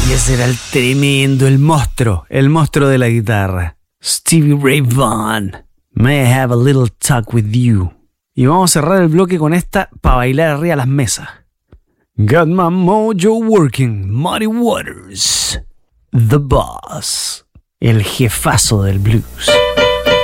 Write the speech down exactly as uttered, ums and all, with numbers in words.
Y ese era el tremendo, el monstruo, el monstruo de la guitarra. Stevie Ray Vaughan. May I have a little talk with you. Y vamos a cerrar el bloque con esta para bailar arriba de las mesas. Got my mojo working, Muddy Waters. The Boss. El jefazo del blues.